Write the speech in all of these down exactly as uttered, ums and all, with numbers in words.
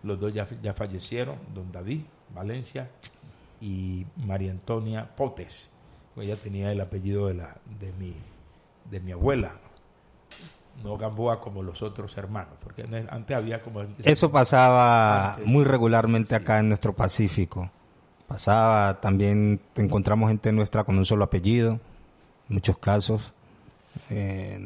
los dos ya, ya fallecieron, don David Valencia y María Antonia Potes. Ella tenía el apellido de, la, de, mi, de mi abuela, no Gamboa como los otros hermanos, porque antes había como... Eso pasaba antes, muy regularmente sí. acá en nuestro Pacífico. Pasaba, también encontramos gente nuestra con un solo apellido, en muchos casos. Eh,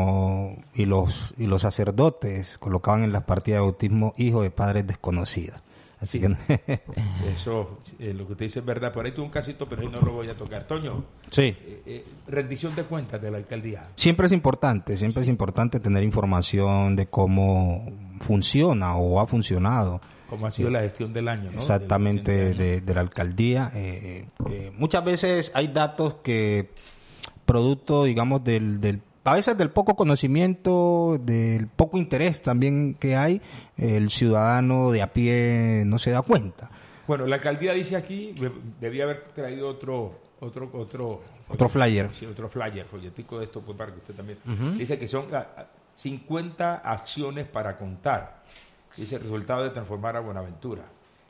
no y los y los sacerdotes colocaban en las partidas de bautismo hijos de padres desconocidos. Así sí, que eso, eh, lo que usted dice es verdad. Por ahí tuve un casito, pero ahí no lo voy a tocar. Toño, sí. eh, eh, rendición de cuentas de la alcaldía. Siempre es importante, siempre sí. es importante tener información de cómo funciona o ha funcionado. Cómo ha sido eh, la gestión del año, ¿no? Exactamente, de, de, de la alcaldía. Eh, eh, muchas veces hay datos que, producto, digamos, del, del a veces del poco conocimiento, del poco interés también que hay, el ciudadano de a pie no se da cuenta. Bueno, la alcaldía dice aquí, debía haber traído otro otro otro otro flyer. Sí, otro flyer, folletico de esto, pues para que usted también. Uh-huh. Dice que son cincuenta acciones para contar. Dice el resultado de transformar a Buenaventura.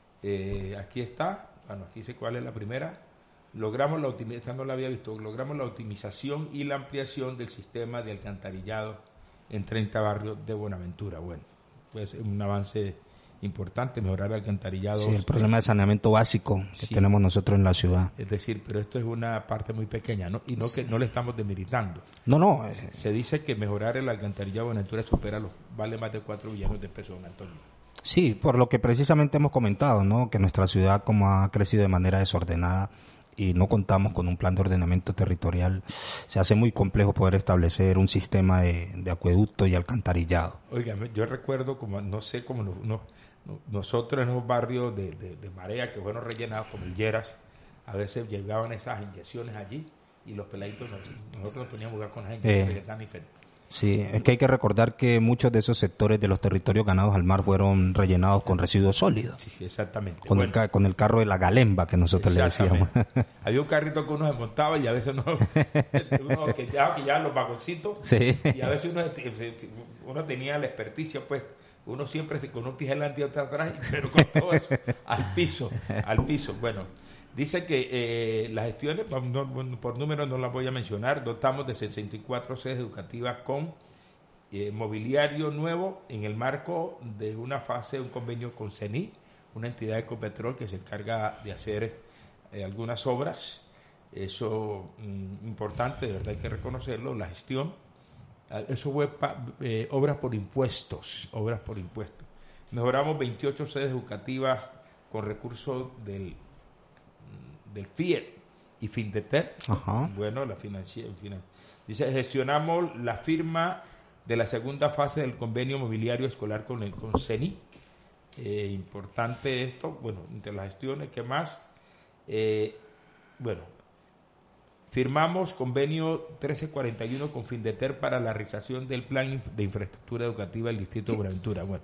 Eh, aquí está, bueno, aquí dice cuál es la primera. Logramos la optimización, no la había visto, logramos la optimización y la ampliación del sistema de alcantarillado en treinta barrios de Buenaventura. Bueno, pues un avance importante, mejorar el alcantarillado. Sí, el problema de saneamiento básico que sí. tenemos nosotros en la ciudad. Es decir, pero esto es una parte muy pequeña, ¿no? Y no sí. que no le estamos demeritando. No, no. Eh. Se dice que mejorar el alcantarillado de Buenaventura supera los, vale más de cuatro billones de pesos, don Antonio. Sí, por lo que precisamente hemos comentado, ¿no? Que nuestra ciudad, como ha crecido de manera desordenada, y no contamos con un plan de ordenamiento territorial, se hace muy complejo poder establecer un sistema de, de acueducto y alcantarillado. Oiga, yo recuerdo, como no sé, como no, no, nosotros en los barrios de, de, de Marea, que fueron rellenados, como el Lleras, a veces llegaban esas inyecciones allí y los peladitos, nos, nosotros nos poníamos a jugar con las inyecciones eh. de Canifer. Sí, es que hay que recordar que muchos de esos sectores de los territorios ganados al mar fueron rellenados con residuos sólidos. Sí, sí, exactamente. Con, bueno, el, con el carro de la galemba que nosotros le decíamos. Había un carrito que uno se montaba y a veces uno, uno que, ya, que ya los vagoncitos. Sí. Y a veces uno, uno tenía la experticia, pues, uno siempre con un pie delante y otro atrás, pero con todo eso, al piso, al piso. Bueno, dice que eh, las gestiones, no, por número no las voy a mencionar, dotamos de sesenta y cuatro sedes educativas con eh, mobiliario nuevo en el marco de una fase, un convenio con CENI, una entidad de Ecopetrol que se encarga de hacer eh, algunas obras. Eso mm, importante, de verdad hay que reconocerlo, la gestión. Eso fue pa, eh, obras por impuestos, obras por impuestos. Mejoramos veintiocho sedes educativas con recursos del del F I E y Findeter. Ajá. Bueno, la financiera. Finan- dice, gestionamos la firma de la segunda fase del convenio mobiliario escolar con el con CENI. Eh, importante esto, bueno, entre las gestiones, ¿qué más? Eh, bueno, firmamos convenio trece cuarenta y uno con Findeter para la realización del plan de infraestructura educativa del distrito de Buenaventura. Bueno,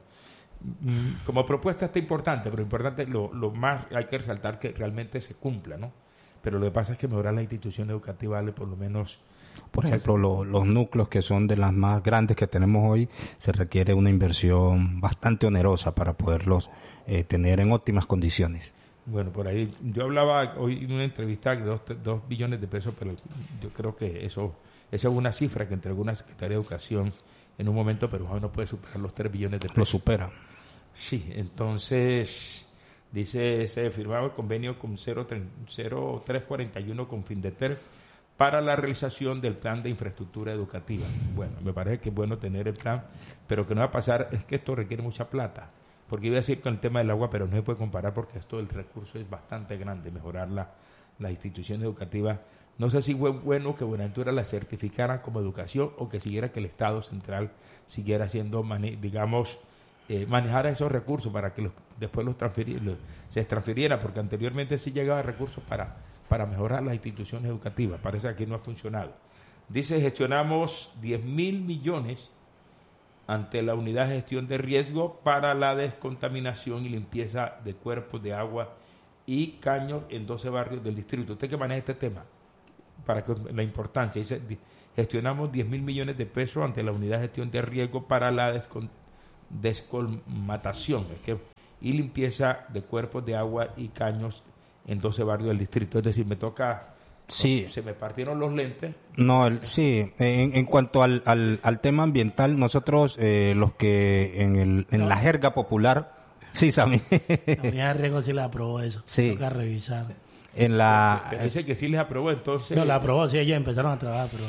como propuesta está importante, pero importante lo, lo más hay que resaltar que realmente se cumpla, ¿no? Pero lo que pasa es que mejorar la institución educativa, vale por lo menos... Por ejemplo, lo, los núcleos que son de las más grandes que tenemos hoy, se requiere una inversión bastante onerosa para poderlos eh, tener en óptimas condiciones. Bueno, por ahí, yo hablaba hoy en una entrevista de dos, dos billones de pesos, pero yo creo que eso, eso es una cifra que entregó una Secretaría de Educación en un momento, pero no puede superar los tres billones de pesos. Lo supera. Sí, entonces, dice, se firmaba el convenio con cero tres cuarenta y uno con Findeter para la realización del plan de infraestructura educativa. Bueno, me parece que es bueno tener el plan, pero que no va a pasar, es que esto requiere mucha plata. Porque iba a decir con el tema del agua, pero no se puede comparar porque esto del recurso es bastante grande, mejorar la, la institución educativa. No sé si fue bueno que Buenaventura la certificaran como educación o que siguiera que el Estado central siguiera haciendo, digamos, eh, manejara esos recursos para que los, después los, transferir, los se transfirieran, porque anteriormente sí llegaba recursos para, para mejorar las instituciones educativas. Parece que aquí no ha funcionado. Dice, gestionamos diez mil millones ante la unidad de gestión de riesgo para la descontaminación y limpieza de cuerpos de agua y caños en doce barrios del distrito. ¿Usted que maneja este tema? Para que la importancia, dice, gestionamos diez mil millones de pesos ante la unidad de gestión de riesgo para la descon, descolmatación. Es que y limpieza de cuerpos de agua y caños en doce barrios del distrito. Es decir, me toca... Sí. Se me partieron los lentes. No, el, sí. En, en cuanto al, al, al tema ambiental, nosotros, eh, los que en, el, en no. la jerga popular... Sí, Sammy. A mí a Riego sí le aprobó eso. Sí. Toca revisar. En la... Pero dice que sí les aprobó, entonces... No, la aprobó, sí, ellos empezaron a trabajar, pero...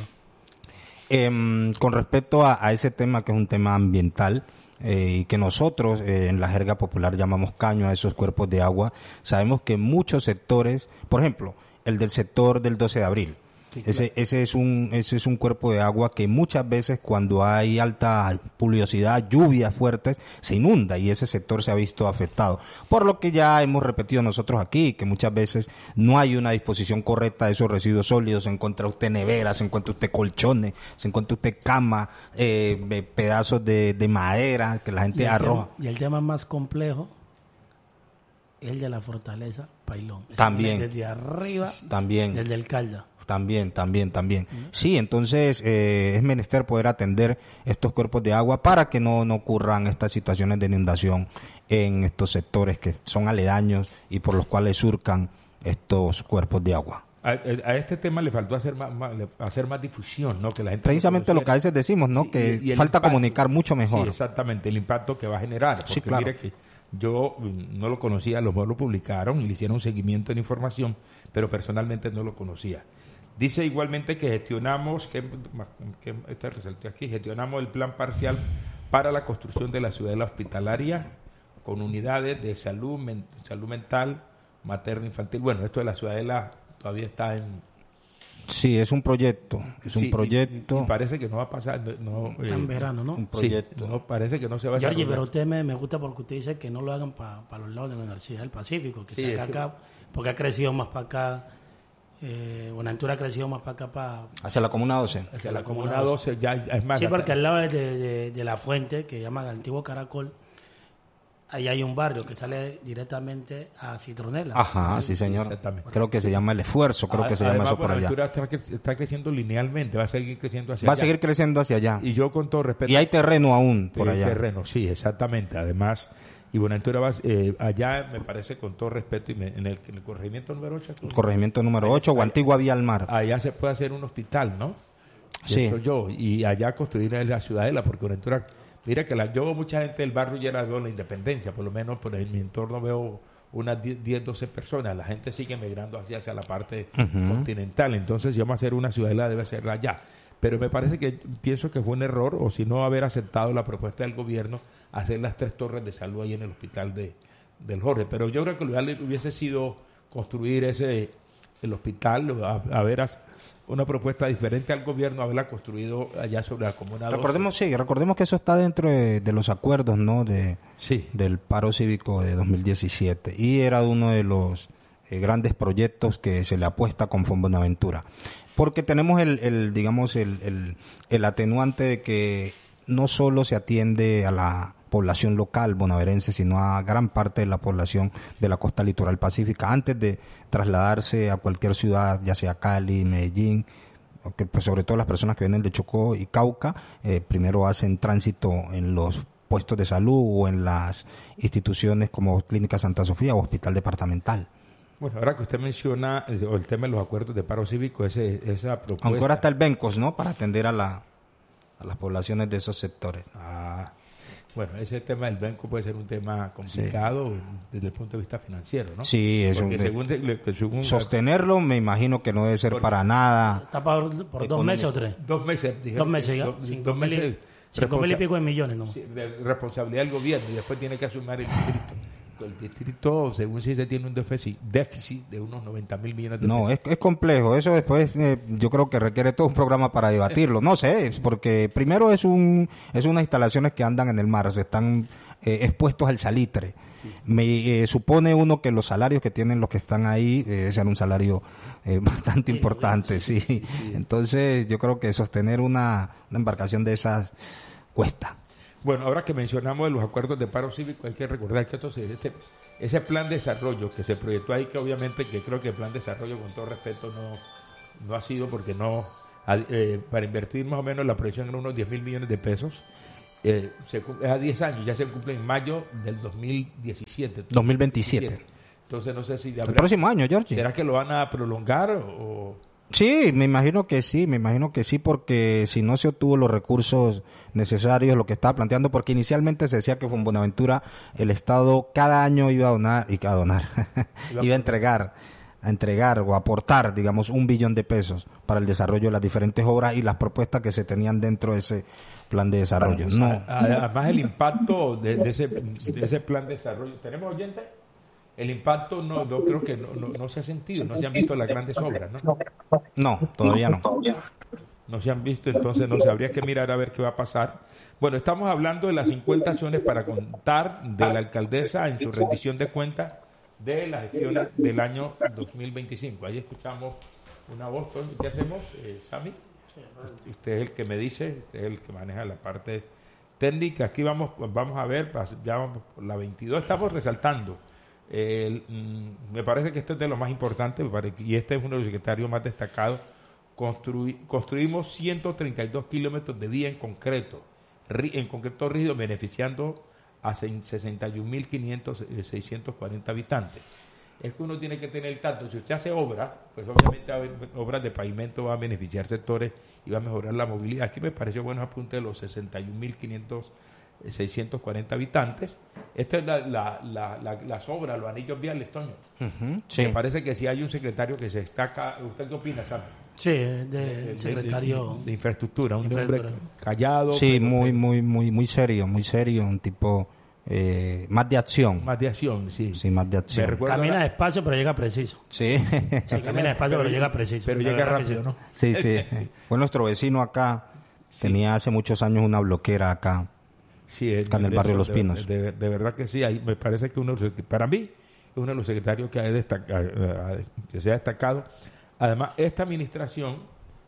Eh, con respecto a, a ese tema, que es un tema ambiental, eh, y que nosotros eh, en la jerga popular llamamos caño a esos cuerpos de agua, sabemos que muchos sectores, por ejemplo, el del sector del doce de abril, sí, ese, claro. ese es un ese es un cuerpo de agua que muchas veces cuando hay alta pluviosidad, lluvias fuertes, se inunda y ese sector se ha visto afectado. Por lo que ya hemos repetido nosotros aquí, que muchas veces no hay una disposición correcta de esos residuos sólidos. Se encuentra usted neveras, se encuentra usted colchones, se encuentra usted cama, eh, pedazos de, de madera que la gente y arroja. Tema, y el tema más complejo, el de la fortaleza Pailón. Ese también. Desde arriba, también. desde el Calda. También, también, también. Sí, entonces eh, es menester poder atender estos cuerpos de agua para que no, no ocurran estas situaciones de inundación en estos sectores que son aledaños y por los cuales surcan estos cuerpos de agua. A, a este tema le faltó hacer más, más, hacer más difusión, ¿no? Que la gente precisamente lo que a veces decimos, ¿no? Sí, que y, y falta impacto, comunicar mucho mejor. Sí, exactamente, el impacto que va a generar. Porque sí, claro. Mire que yo no lo conocía, los lo publicaron y le hicieron un seguimiento en información, pero personalmente no lo conocía. Dice igualmente que gestionamos, que, que este resaltó aquí, gestionamos el plan parcial para la construcción de la ciudadela hospitalaria con unidades de salud, men, salud mental, materna, infantil. Bueno, esto de la ciudadela todavía está en... Sí, es un proyecto, es sí, un proyecto. Y, y parece que no va a pasar, no, está eh, en verano, ¿no? Un proyecto. Sí, no, parece que no se va a hacer. Oye, pero usted me, me gusta porque usted dice que no lo hagan para pa los lados de la Universidad del Pacífico, que sí, se haga es que... acá, porque ha crecido más para acá. Eh, Buenaventura ha crecido más para acá, para... Hacia la Comuna doce. Hacia, hacia la, la Comuna doce, ya, ya es más... Sí, porque al lado de, de, de la fuente, que llaman el antiguo Caracol, ahí hay un barrio que sale directamente a Citronela. Ajá, sí, señor. Exactamente. Creo que se llama El Esfuerzo, creo a, que se llama eso por allá. Está, está creciendo linealmente, va a seguir creciendo hacia va allá. Va a seguir creciendo hacia allá. Y yo con todo respeto... Y hay terreno aún por hay allá. terreno, sí, exactamente. Además... Y Buenaventura va, eh, allá me parece con todo respeto y me, en, el, en el corregimiento número ocho. El corregimiento número ocho o Antigua Vía al Mar. Allá se puede hacer un hospital, ¿no? Sí. Yo, y allá construir la ciudadela, porque Buenaventura, mira que la, yo veo mucha gente del barrio ya la veo en la Independencia, por lo menos por en mi entorno veo unas diez, doce personas. La gente sigue migrando hacia, hacia la parte uh-huh. continental, entonces si vamos a hacer una ciudadela debe ser allá. Pero me parece que, pienso que fue un error, o si no haber aceptado la propuesta del gobierno, hacer las tres torres de salud ahí en el hospital de del Jorge. Pero yo creo que lo ideal hubiese sido construir ese el hospital, a, a ver a, una propuesta diferente al gobierno, haberla construido allá sobre la Comuna doce. Recordemos, sí, recordemos que eso está dentro de, de los acuerdos, ¿no? De, sí. del paro cívico de dos mil diecisiete. Y era uno de los eh, grandes proyectos que se le apuesta con Buenaventura. Porque tenemos el, el digamos, el, el, el atenuante de que no solo se atiende a la población local bonaerense, sino a gran parte de la población de la costa litoral pacífica. Antes de trasladarse a cualquier ciudad, ya sea Cali, Medellín, que, pues, sobre todo las personas que vienen de Chocó y Cauca, eh, primero hacen tránsito en los puestos de salud o en las instituciones como Clínica Santa Sofía o Hospital Departamental. Bueno, ahora que usted menciona el, el tema de los acuerdos de paro cívico, ese, esa propuesta... Aunque ahora está el Bencos, ¿no?, para atender a la a las poblaciones de esos sectores. Ah, bueno, ese tema del Benco puede ser un tema complicado, sí, desde el punto de vista financiero, ¿no? Sí, es un, según, según sostenerlo me imagino que no debe ser para nada. ¿Está por, por dos meses o tres? Dos meses. Dije, dos meses, ya. Dos, cinco, dos mil, meses. Cinco mil y pico de millones, ¿no? Sí, de responsabilidad del gobierno y después tiene que asumir el distrito. El distrito, según si se tiene un déficit, déficit de unos noventa mil millones de pesos. No, es, es complejo. Eso después eh, yo creo que requiere todo un programa para debatirlo. No sé, porque primero es un es unas instalaciones que andan en el mar, se están eh, expuestos al salitre. Sí. Me eh, supone uno que los salarios que tienen los que están ahí eh, sean un salario eh, bastante sí, importante, sí, sí. Sí, sí. Entonces yo creo que sostener una, una embarcación de esas cuesta. Bueno, ahora que mencionamos de los acuerdos de paro cívico, hay que recordar que entonces este, ese plan de desarrollo que se proyectó ahí, que obviamente que creo que el plan de desarrollo, con todo respeto, no, no ha sido porque no, eh, para invertir más o menos la proyección en unos diez mil millones de pesos, Eh, se, cum- es a diez años, ya se cumple en mayo del dos mil diecisiete. dos mil veintisiete. Entonces no sé si El habrá- próximo año, Georgie. ¿será que lo van a prolongar o...? Sí, me imagino que sí, me imagino que sí, porque si no se obtuvo los recursos necesarios, lo que estaba planteando, porque inicialmente se decía que con Buenaventura el Estado cada año iba a donar, y a donar, iba a entregar, a entregar o aportar, digamos, un billón de pesos para el desarrollo de las diferentes obras y las propuestas que se tenían dentro de ese plan de desarrollo. No, Además el impacto de, de ese, de ese plan de desarrollo. ¿Tenemos oyentes? El impacto no, no creo que no, no, no se ha sentido, no se han visto las grandes obras, ¿no? no, todavía no. No se han visto, entonces no se habría que mirar a ver qué va a pasar. Bueno, estamos hablando de las cincuenta acciones para contar de la alcaldesa en su rendición de cuentas de las gestiones del año dos mil veinticinco. Ahí escuchamos una voz. ¿Qué hacemos, eh, Sammy? Usted es el que me dice, usted es el que maneja la parte técnica. Aquí vamos, vamos a ver, ya vamos por la veintidós, estamos resaltando. El, mm, me parece que esto es de lo más importante, me parece, y este es uno de los secretarios más destacados. Construi, construimos ciento treinta y dos kilómetros de vía en concreto, ri, en concreto rígido, beneficiando a sesenta y un mil seiscientos cuarenta habitantes. Es que uno tiene que tener el tanto. Si usted hace obras, pues obviamente obras de pavimento va a beneficiar sectores y va a mejorar la movilidad. Aquí me pareció bueno apunte de los sesenta y un mil seiscientos cuarenta habitantes. Esta es la, la, la, la, las obras, los anillos viales, Toño. Uh-huh, sí. Me parece que si hay un secretario que se destaca. ¿Usted qué opina, Sam? Sí, de, De- de- secretario. de, de infraestructura, un Infraestructura. hombre callado. Sí, pero- muy, muy, muy, muy serio, muy serio, un tipo eh, más de acción. Más de acción, sí. Sí, más de Me acción. recuerda Camina la- despacio, pero llega preciso. Sí, Sí, camina despacio, pero llega preciso. Pero La llega verdad que rápido, sí. ¿no? sí, sí. Fue nuestro vecino acá. Tenía hace muchos años una bloquera acá. Sí, es- Acá en el de barrio eso, Los de- Pinos. De, de verdad que sí, ahí me parece que uno, de los- para mí, es uno de los secretarios que, ha destaca- eh, que se ha destacado. Además, esta administración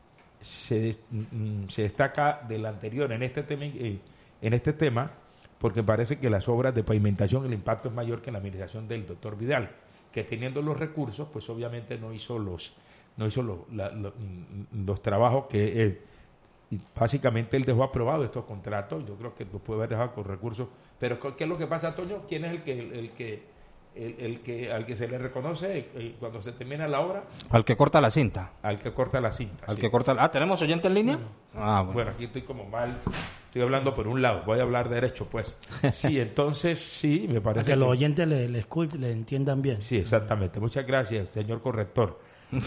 se, des- mm, se destaca de la anterior en este tema, eh, en este tema, porque parece que las obras de pavimentación, el impacto es mayor que en la administración del doctor Vidal, que teniendo los recursos, pues obviamente no hizo los, no hizo los, la- lo- mm, los trabajos que eh, y básicamente él dejó aprobado estos contratos. Yo creo que lo puede haber dejado con recursos, pero ¿qué es lo que pasa, Toño? ¿Quién es el que el, el que el, el que al que se le reconoce eh, cuando se termina la obra? Al que corta la cinta. Al que corta la cinta. Al sí. que corta la... Ah, ¿tenemos oyente en línea? Ah, bueno. Bueno, aquí estoy como mal, estoy hablando por un lado, voy a hablar derecho, pues. Sí, entonces sí, me Para parece que los oyentes le, le escuchen, le entiendan bien. sí, exactamente. Muchas gracias, señor corrector.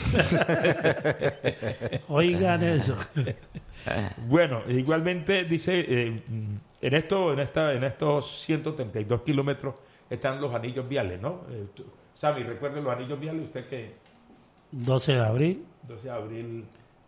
Oigan eso. Bueno, igualmente dice, eh, en esto, en esta, en estos ciento treinta y dos kilómetros están los anillos viales, ¿no? Eh, tú- Sammy, recuerde los anillos viales, usted que doce de abril, doce de abril,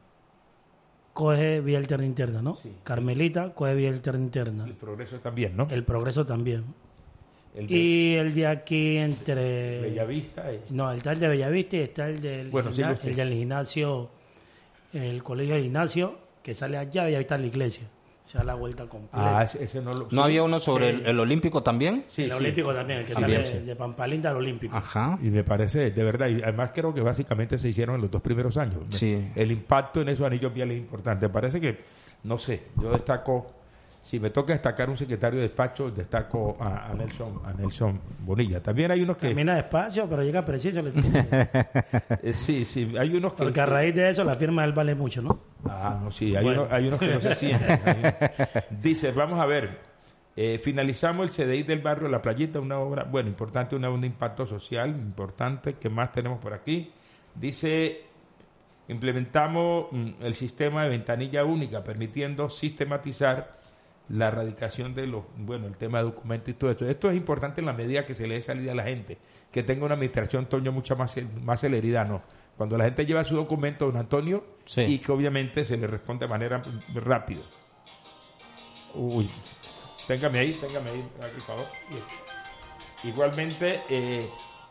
coge vía alterna interna, ¿no? Sí. Carmelita, coge vía alterna interna. el progreso también, ¿no? El Progreso también. El de Y el de aquí entre... Bellavista. eh. No, está el de Bellavista y está el del, Bueno, gimna- sigue usted. el del gimnasio, el colegio del gimnasio, que sale allá y ahí está la iglesia. Se da la vuelta completa. Ah, ese, ese no lo... ¿No había uno sobre Sí. el, el Olímpico también? Sí, el sí. Olímpico también, el que También, sale sí. de Pampalinda al Olímpico. Ajá. Y me parece, de verdad, y además creo que básicamente se hicieron en los dos primeros años. Sí. El impacto en esos anillos viales es importante. Parece que, no sé, yo destaco, si me toca destacar un secretario de despacho, destaco a, a Nelson a Nelson Bonilla. También hay unos que... Camina despacio, pero llega preciso. le- eh, sí, sí, hay unos que... Porque a raíz de eso la firma de él vale mucho, ¿no? Ah, no, sí, hay, Bueno. unos, hay unos que no se sienten. Hay unos- Dice, vamos a ver, eh, finalizamos el C D I del barrio La Playita, una obra, bueno, importante, una, un impacto social importante. ¿Qué más tenemos por aquí? Dice, implementamos mm, el sistema de ventanilla única, permitiendo sistematizar la erradicación de los, bueno, el tema de documentos y todo esto. Esto es importante en la medida que se le dé salida a la gente, que tenga una administración, Toño, mucha más, más celeridad, ¿no? Cuando la gente lleva su documento, don Antonio, Sí. y que obviamente se le responde de manera rápida. Uy, téngame ahí, téngame ahí, por favor. Igualmente, eh,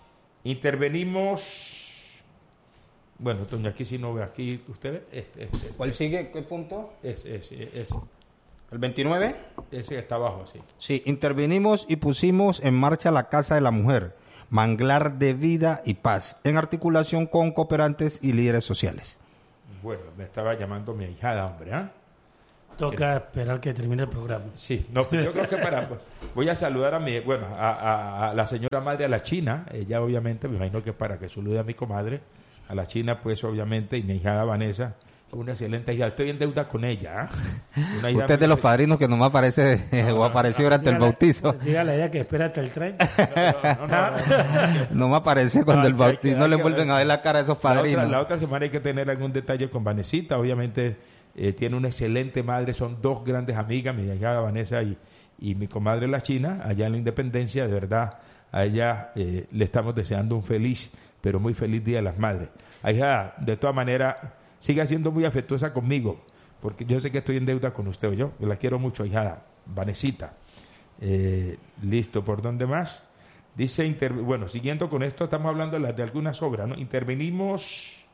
intervenimos. Bueno, Toño, aquí sí no ve, aquí usted ve, este, este, este, ¿Cuál sigue? ¿Qué punto? ese, ese, ese, ¿El veintinueve? ese que está abajo, sí. Sí, intervinimos y pusimos en marcha la Casa de la Mujer, manglar de vida y paz, en articulación con cooperantes y líderes sociales. Bueno, me estaba llamando mi ahijada, hombre, ¿ah? Toca esperar que termine el programa. Sí, no, yo creo que para... Voy a saludar a mi... Bueno, a, a, a la señora madre, a la China. Ella, obviamente, me imagino que para que salude a mi comadre. A la China, pues, obviamente, y mi hija Vanessa. Una excelente hija. Estoy en deuda con ella. ¿eh? Una hija Usted es de los padrinos que nomás aparece No, o apareció durante el Dígale- bautizo. Dígale a ella que espera hasta el tren. No, no, no, no, no. Nomás aparece cuando No, el hay que- bautizo. No hay le que- vuelven a ver la cara a esos La otra, padrinos. la otra semana hay que tener algún detalle con Vanesita. Obviamente eh, tiene una excelente madre. Son dos grandes amigas, mi hija Vanessa y, y mi comadre la China, allá en la Independencia. De verdad, a ella eh, le estamos deseando un feliz, pero muy feliz Día de las Madres. A hija, de todas maneras, siga siendo muy afectuosa conmigo, porque yo sé que estoy en deuda con usted. Yo, yo la quiero mucho, hija Vanesita. Eh, listo, ¿por dónde más? Dice, inter- bueno, siguiendo con esto, estamos hablando de, la- de algunas obras, ¿no? Intervenimos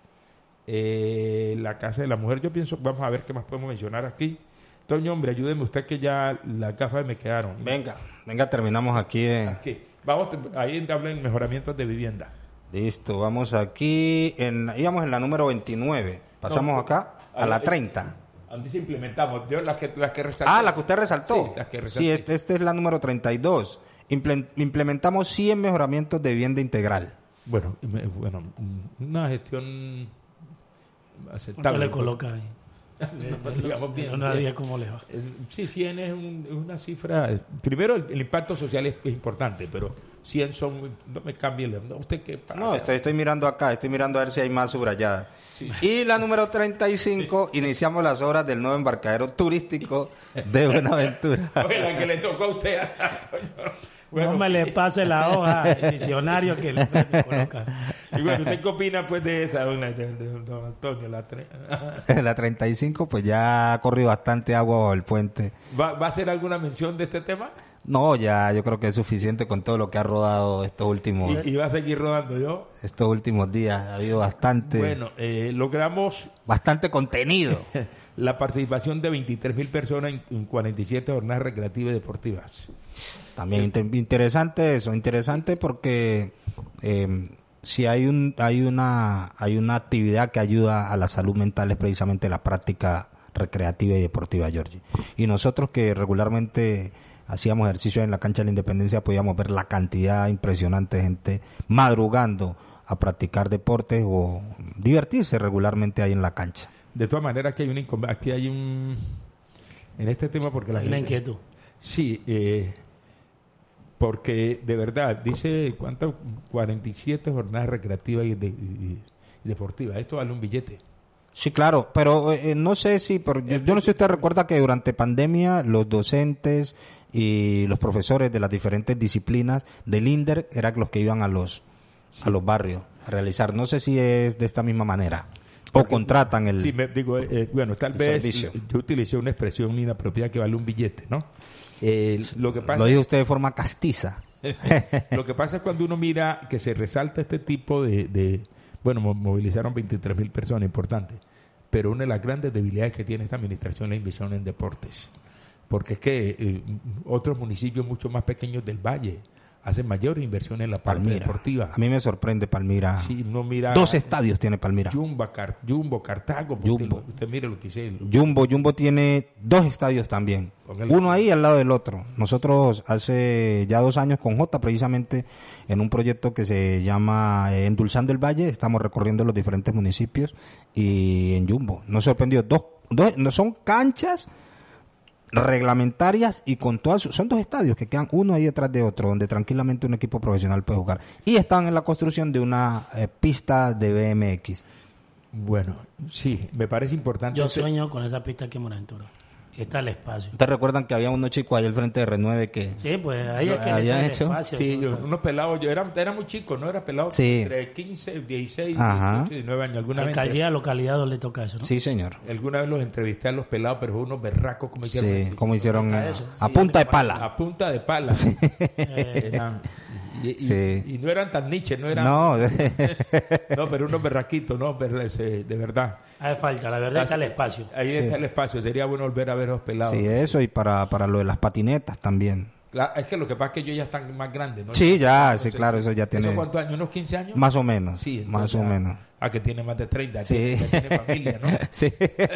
eh, la Casa de la Mujer. Yo pienso, vamos a ver qué más podemos mencionar aquí. Toño, hombre, ayúdeme usted que ya las gafas me quedaron. Venga, venga, terminamos aquí. de- Aquí. Vamos, ahí hablan mejoramientos de vivienda. Listo, vamos aquí. En, íbamos en la número veintinueve. Pasamos No, acá a a la la- treinta. Donde se implementamos, yo las que, las que resalté. Ah, la que usted resaltó. Sí, las que resalté. Sí, este, este es la número treinta y dos. Imple- implementamos cien mejoramientos de vivienda integral. Bueno, me- bueno, una gestión ¿Cuánto aceptable. le coloca ahí? No, digamos bien, Yo no bien. sabía cómo le va. Eh, Sí, cien es, un- es una cifra. eh, Primero, el, el impacto social es, es importante, pero cien son. muy- No me cambie. el- no, ¿Usted qué pasa? No, estoy, estoy mirando acá, estoy mirando a ver si hay más subrayadas. Y la número treinta y cinco, iniciamos las obras del nuevo embarcadero turístico de Buenaventura. Oye, la que le tocó a usted. Bueno, no me le pase la hoja, el diccionario que le le coloca. y bueno, ¿usted qué opina pues de esa, de, de- de don Antonio? La tre- La treinta y cinco, pues ya ha corrido bastante agua bajo el puente. ¿Va, ¿Va a hacer alguna mención de este tema? No, ya yo creo que es suficiente con todo lo que ha rodado estos últimos, Y, y va a seguir rodando yo. estos últimos días. Ha habido bastante, Bueno, eh, logramos bastante contenido. la participación de veintitrés mil personas en, en cuarenta y siete jornadas recreativas y deportivas. También inter- interesante eso, interesante porque eh, si hay un hay una hay una actividad que ayuda a la salud mental es precisamente la práctica recreativa y deportiva, Georgie. Y nosotros que regularmente hacíamos ejercicio en la cancha de la Independencia podíamos ver la cantidad impresionante de gente madrugando a practicar deportes o divertirse regularmente ahí en la cancha. De todas maneras, aquí hay un incon- aquí hay un en este tema porque la Hay una gente- inquietud. Sí, eh, porque de verdad dice cuántas cuarenta y siete jornadas recreativas y, de- y- y deportivas. Esto vale un billete. Sí, claro, pero eh, no sé si, por, yo, yo no sé si usted recuerda que durante pandemia los docentes y los profesores de las diferentes disciplinas del INDER eran los que iban a los a los barrios a realizar. No sé si es de esta misma manera o Porque- contratan el. Sí, me digo, eh, bueno, tal el vez servicio. yo utilicé una expresión inapropiada que vale un billete, ¿no? Eh, lo que pasa Lo dijo es- usted de forma castiza. Lo que pasa es cuando uno mira que se resalta este tipo de... de- bueno, mo- movilizaron veintitrés mil personas, importante. Pero una de las grandes debilidades que tiene esta administración es la inversión en deportes. Porque es que eh, otros municipios mucho más pequeños del Valle hacen mayores inversiones en la parte Palmira. deportiva. A mí me sorprende Palmira. Si uno mira... Dos estadios tiene Palmira. Jumbo, Car- Jumbo, Cartago. Jumbo. Usted, usted mire lo que hice. Jumbo, Jumbo tiene dos estadios también. Con el- Uno ahí al lado del otro. Nosotros hace ya dos años con J, precisamente en un proyecto que se llama eh, Endulzando el Valle, estamos recorriendo los diferentes municipios y en Jumbo. Nos sorprendió. Dos, dos, no son canchas reglamentarias y con todas su- son dos estadios que quedan uno ahí detrás de otro donde tranquilamente un equipo profesional puede jugar y están en la construcción de una eh, pista de B M X. Bueno, sí, me parece importante. Yo este- sueño con esa pista aquí en Buenaventura. Está el espacio. ¿Ustedes recuerdan que había unos chicos ahí al frente de Renueve que Sí, pues ahí Yo- es que habían ese es el hecho- espacio. Sí, eso yo- está- unos pelados, yo era, era muy chico, ¿no? Era pelado Sí. entre quince, dieciséis, Ajá. dieciocho, diecinueve años. Alguna vez, Alcaldía, localidad, donde le toca eso, ¿no? Sí, señor. alguna vez los entrevisté a los pelados, pero fue unos berracos como hicieron. Sí, eso. como hicieron está eh, eso. a Sí, punta de ya te pala. A punta de pala. Eh, Eran- y, y- Sí. y no eran tan niches, no eran... No, No, pero unos berraquitos, ¿no? Pero, ese, de verdad. hace falta, la verdad está el espacio. Ahí está el espacio. Sería bueno volver a ver a los pelados. sí, eso y para, para lo de las patinetas también. Claro, es que lo que pasa es que ellos ya están más grandes, ¿no? Sí, ya, Entonces, sí, claro, eso ya tiene... ¿Eso cuántos años? ¿Unos quince años? Más o menos, Sí, más o ya, menos. Ah, que tiene más de treinta, Sí. ya tiene familia, ¿no? Sí.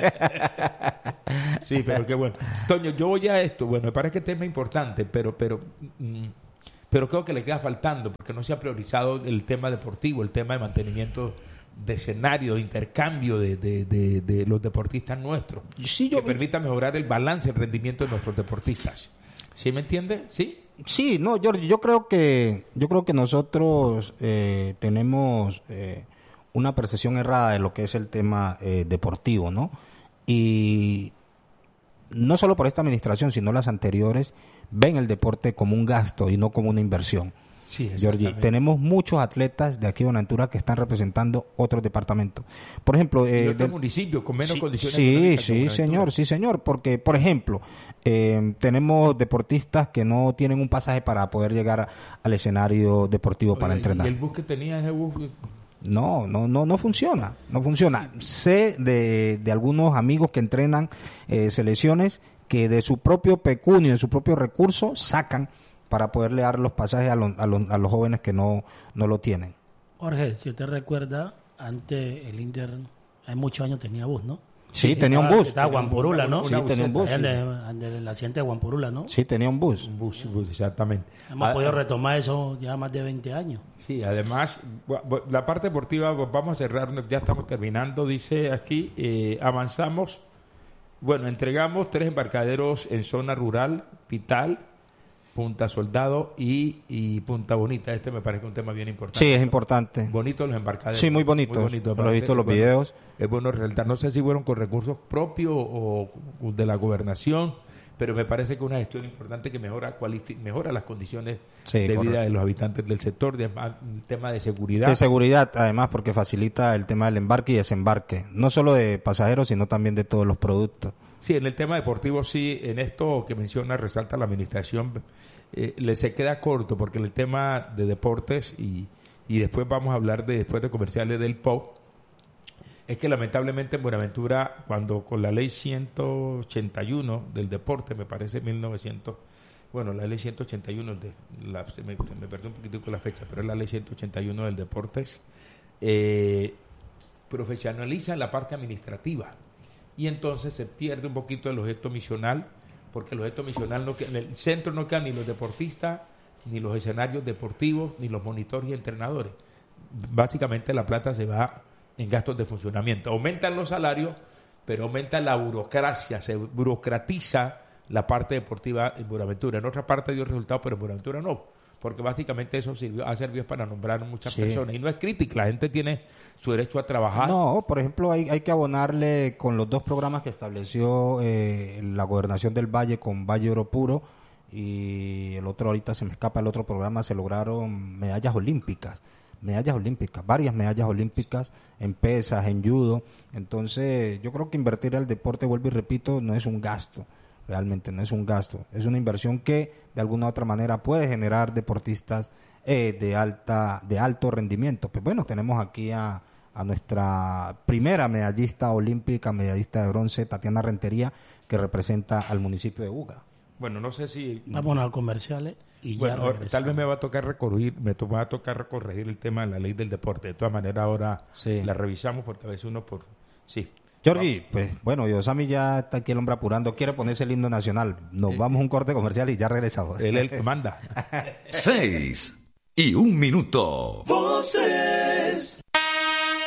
Sí, pero qué bueno. Toño, yo voy a esto, bueno, me parece que es tema importante, pero, pero, mm, pero creo que le queda faltando, porque no se ha priorizado el tema deportivo, el tema de mantenimiento de escenario, de intercambio de, de, de, de los deportistas nuestros, Sí, yo- que permita mejorar el balance, el rendimiento de nuestros deportistas. ¿Sí me entiende? ¿Sí? Sí, no, Jorge, yo creo que yo creo que nosotros eh, tenemos eh, una percepción errada de lo que es el tema eh, deportivo, ¿no? Y no solo por esta administración, sino las anteriores, ven el deporte como un gasto y no como una inversión. Sí, Georgie, exactamente. tenemos muchos atletas de aquí de Buenaventura que están representando otros departamentos. Por ejemplo, Y eh, otros de- municipios con menos sí, condiciones sí, económicas que sí, Buenaventura. señor, sí, señor, porque, por ejemplo, eh, tenemos deportistas que no tienen un pasaje para poder llegar a- al escenario deportivo para Oiga, entrenar. ¿Y el bus que tenía ese bus? No, no, no, no funciona, no funciona. Sé de, de algunos amigos que entrenan eh, selecciones que de su propio pecunio, de su propio recurso, sacan para poderle dar los pasajes a, los- a los- a los jóvenes que no, no lo tienen. Jorge, si usted recuerda, antes el Inter, hay muchos años tenía bus, ¿no? Sí, tenía un Estaba- bus. Estaba Guampurula, ¿no? Sí, tenía un bus. Allá en el, en el asiento de Guampurula, ¿no? Sí, tenía un bus. Un bus, bus, exactamente. Hemos Ah, podido retomar eso ya más de veinte años. Sí, además, bu- bu- la parte deportiva, pues, vamos a cerrar, ya estamos terminando, dice aquí, eh, avanzamos, bueno, entregamos tres embarcaderos en zona rural, Pital, Punta Soldado y, y Punta Bonita. Este me parece un tema bien importante. Sí, es importante. Bonitos los embarcaderos. Sí, muy bonitos. me Lo he parece. visto en los Bueno, videos. Es bueno resaltar. No sé si fueron con recursos propios o de la gobernación, pero me parece que una gestión importante que mejora cualifi- mejora las condiciones Sí, de vida correcto. de los habitantes del sector, de, el tema de seguridad. De seguridad, además, porque facilita el tema del embarque y desembarque. No solo de pasajeros, sino también de todos los productos. Sí, en el tema deportivo sí, en esto que menciona, resalta la administración, eh, le se queda corto, porque en el tema de deportes, y, y después vamos a hablar de después de comerciales del P O, es que lamentablemente en Buenaventura, cuando con la ley ciento ochenta y uno del deporte, me parece mil novecientos, bueno, la ley ciento ochenta y uno, de, la, se me, me perdí un poquitico la fecha, pero es la ley ciento ochenta y uno del deportes, eh, profesionaliza la parte administrativa. Y entonces se pierde un poquito el objeto misional, porque el objeto misional no queda, en el centro no quedan ni los deportistas, ni los escenarios deportivos, ni los monitores y entrenadores. Básicamente la plata se va en gastos de funcionamiento. Aumentan los salarios, pero aumenta la burocracia, se burocratiza la parte deportiva en Buenaventura. En otra parte dio resultados, pero en Buenaventura no, porque básicamente eso sirvió, ha servido para nombrar muchas Sí. personas. Y no es crítica, la gente tiene su derecho a trabajar. No, por ejemplo, hay, hay que abonarle con los dos programas que estableció eh, la Gobernación del Valle con Valle Oro Puro, y el otro, ahorita se me escapa el otro programa, se lograron medallas olímpicas. Medallas olímpicas, varias medallas olímpicas en pesas, en judo. Entonces, yo creo que invertir al deporte, vuelvo y repito, no es un gasto. Realmente no es un gasto. Es una inversión que de alguna u otra manera puede generar deportistas eh, de alta, de alto rendimiento. Pues bueno, tenemos aquí a, a nuestra primera medallista olímpica, medallista de bronce, Tatiana Rentería, que representa al municipio de Buga. Bueno, no sé si... Vámonos a comerciales y Bueno, ya ahora, regresamos. tal vez me va a tocar recorregir, me to- va a tocar corregir el tema de la ley del deporte. De todas maneras, ahora Sí. la revisamos porque a veces uno por... Sí. Jorge, pues bueno, Yosami ya está aquí el hombre apurando, quiere ponerse el himno nacional. Nos vamos a un corte comercial y ya regresamos. Él es el que manda. Seis y un minuto. Voces